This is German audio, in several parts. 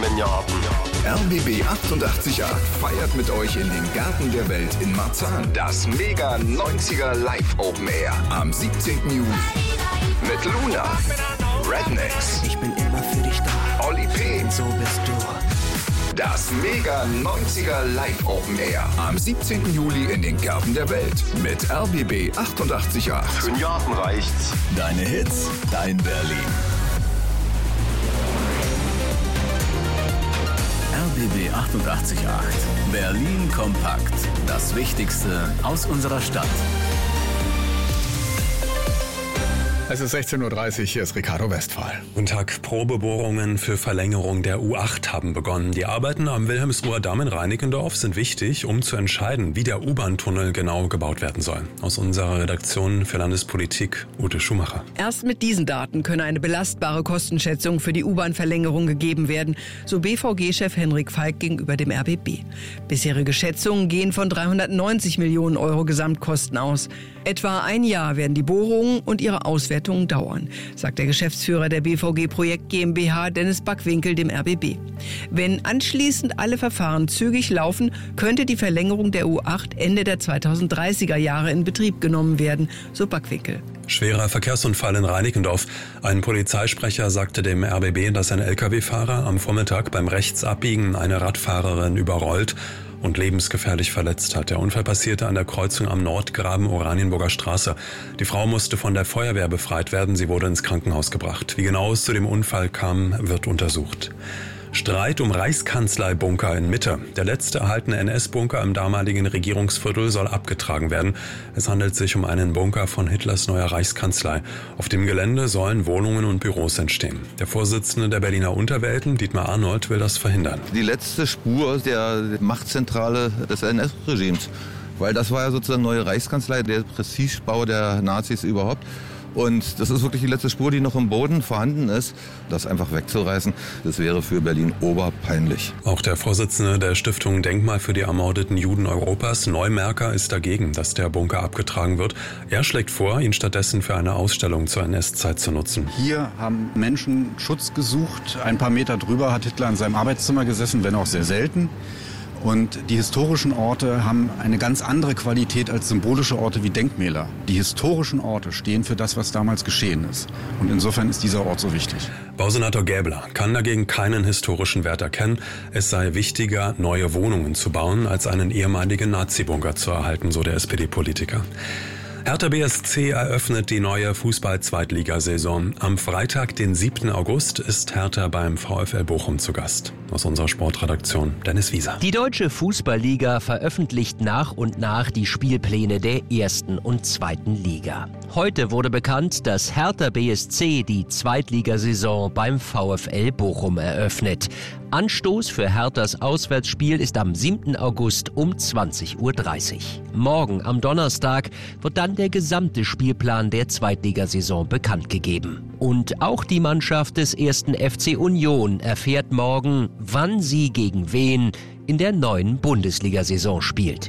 Miniaten. RBB 888 feiert mit euch in den Garten der Welt in Marzahn das Mega 90er Live Open Air am 17. Juli mit Luna, Rednecks, Ich bin immer für dich da. Oli P. So bist du. Das Mega 90er Live Open Air am 17. Juli in den Gärten der Welt mit RBB 888. Für den Garten reicht's. Deine Hits, dein Berlin. RBB 888. Berlin kompakt. Das Wichtigste aus unserer Stadt. Es ist 16.30 Uhr, hier ist Ricardo Westphal. Guten Tag. Probebohrungen für Verlängerung der U8 haben begonnen. Die Arbeiten am Wilhelmsruher Damm in Reinickendorf sind wichtig, um zu entscheiden, wie der U-Bahn-Tunnel genau gebaut werden soll. Aus unserer Redaktion für Landespolitik, Ute Schumacher. Erst mit diesen Daten könne eine belastbare Kostenschätzung für die U-Bahn-Verlängerung gegeben werden, so BVG-Chef Henrik Falk gegenüber dem RBB. Bisherige Schätzungen gehen von 390 Millionen Euro Gesamtkosten aus. Etwa ein Jahr werden die Bohrungen und ihre Auswertungen dauern, sagt der Geschäftsführer der BVG Projekt GmbH Dennis Backwinkel dem RBB. Wenn anschließend alle Verfahren zügig laufen, könnte die Verlängerung der U8 Ende der 2030er Jahre in Betrieb genommen werden, so Backwinkel. Schwerer Verkehrsunfall in Reinickendorf. Ein Polizeisprecher sagte dem RBB, dass ein Lkw-Fahrer am Vormittag beim Rechtsabbiegen eine Radfahrerin überrollt und lebensgefährlich verletzt hat. Der Unfall passierte an der Kreuzung am Nordgraben Oranienburger Straße. Die Frau musste von der Feuerwehr befreit werden. Sie wurde ins Krankenhaus gebracht. Wie genau es zu dem Unfall kam, wird untersucht. Streit um Reichskanzleibunker in Mitte. Der letzte erhaltene NS-Bunker im damaligen Regierungsviertel soll abgetragen werden. Es handelt sich um einen Bunker von Hitlers neuer Reichskanzlei. Auf dem Gelände sollen Wohnungen und Büros entstehen. Der Vorsitzende der Berliner Unterwelten, Dietmar Arnold, will das verhindern. Die letzte Spur der Machtzentrale des NS-Regimes. Weil das war ja sozusagen neue Reichskanzlei, der Prestigebau der Nazis überhaupt. Und das ist wirklich die letzte Spur, die noch im Boden vorhanden ist. Das einfach wegzureißen, das wäre für Berlin oberpeinlich. Auch der Vorsitzende der Stiftung Denkmal für die ermordeten Juden Europas, Neumerker, ist dagegen, dass der Bunker abgetragen wird. Er schlägt vor, ihn stattdessen für eine Ausstellung zur NS-Zeit zu nutzen. Hier haben Menschen Schutz gesucht. Ein paar Meter drüber hat Hitler in seinem Arbeitszimmer gesessen, wenn auch sehr selten. Und die historischen Orte haben eine ganz andere Qualität als symbolische Orte wie Denkmäler. Die historischen Orte stehen für das, was damals geschehen ist. Und insofern ist dieser Ort so wichtig. Bausenator Gäbler kann dagegen keinen historischen Wert erkennen. Es sei wichtiger, neue Wohnungen zu bauen, als einen ehemaligen Nazi-Bunker zu erhalten, so der SPD-Politiker. Hertha BSC eröffnet die neue Fußball-Zweitligasaison. Am Freitag, den 7. August, ist Hertha beim VfL Bochum zu Gast. Aus unserer Sportredaktion Dennis Wieser. Die Deutsche Fußballliga veröffentlicht nach und nach die Spielpläne der 1. und 2. Liga. Heute wurde bekannt, dass Hertha BSC die Zweitligasaison beim VfL Bochum eröffnet. Anstoß für Herthas Auswärtsspiel ist am 7. August um 20:30 Uhr. Morgen am Donnerstag wird dann der gesamte Spielplan der Zweitligasaison bekannt gegeben. Und auch die Mannschaft des 1. FC Union erfährt morgen, wann sie gegen wen in der neuen Bundesliga-Saison spielt.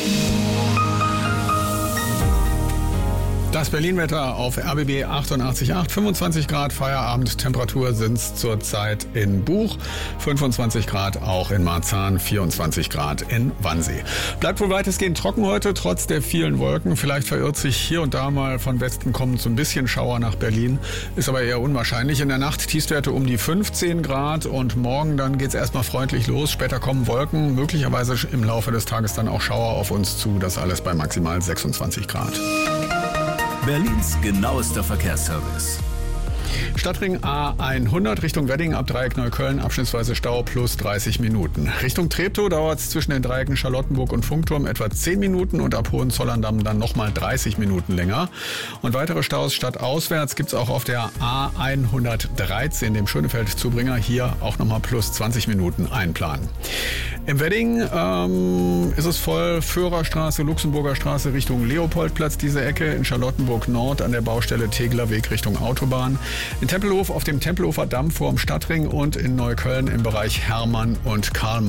Das Berlin-Wetter auf RBB 88,8, 25 Grad Feierabend, Temperatur sind es zurzeit in Buch, 25 Grad auch in Marzahn, 24 Grad in Wannsee. Bleibt wohl weitestgehend trocken heute, trotz der vielen Wolken. Vielleicht verirrt sich hier und da mal von Westen kommend so ein bisschen Schauer nach Berlin, ist aber eher unwahrscheinlich. In der Nacht Tiefstwerte um die 15 Grad und morgen dann geht's erstmal freundlich los. Später kommen Wolken, möglicherweise im Laufe des Tages dann auch Schauer auf uns zu. Das alles bei maximal 26 Grad. Berlins genauester Verkehrsservice. Stadtring A100 Richtung Wedding ab Dreieck Neukölln, abschnittsweise Stau plus 30 Minuten. Richtung Treptow dauert es zwischen den Dreiecken Charlottenburg und Funkturm etwa 10 Minuten und ab Hohenzollern-Damm dann nochmal 30 Minuten länger. Und weitere Staus stadtauswärts gibt es auch auf der A113, dem Schönefeld-Zubringer, hier auch nochmal plus 20 Minuten einplanen. Im Wedding ist es voll, Föhrerstraße, Luxemburger Straße Richtung Leopoldplatz, diese Ecke, in Charlottenburg Nord an der Baustelle Teglerweg Richtung Autobahn. In Tempelhof auf dem Tempelhofer Damm vorm Stadtring und in Neukölln im Bereich Hermann und Karl